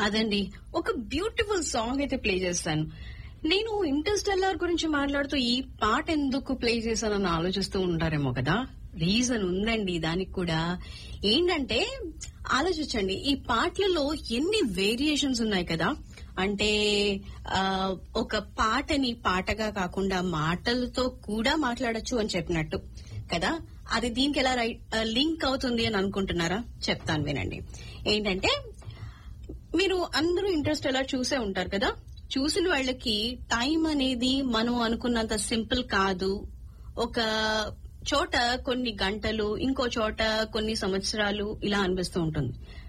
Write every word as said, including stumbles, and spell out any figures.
అదండి, ఒక beautiful song అయితే ప్లే చేస్తాను. నేను ఇంటర్స్టెల్లార్ గురించి మాట్లాడుతూ ఈ పాట ఎందుకు ప్లే చేశానని ఆలోచిస్తూ ఉంటారేమో కదా. రీజన్ ఉందండి దానికి కూడా. ఏంటంటే ఆలోచించండి, ఈ పాటలలో ఎన్ని వేరియేషన్స్ ఉన్నాయి కదా. అంటే ఆ ఒక పాటని పాటగా కాకుండా మాటలతో కూడా మాట్లాడొచ్చు అని చెప్పినట్టు కదా. అది దీనికి ఎలా లింక్ అవుతుంది అని అనుకుంటున్నారా? చెప్తాను వినండి. ఏంటంటే మీరు అందరూ ఇంటర్స్టెల్లార్ చూసే ఉంటారు కదా. చూసిన వాళ్ళకి టైం అనేది మనం అనుకున్నంత సింపుల్ కాదు. ఒక చోట కొన్ని గంటలు, ఇంకో చోట కొన్ని సంవత్సరాలు ఇలా అనిపిస్తూ ఉంటుంది.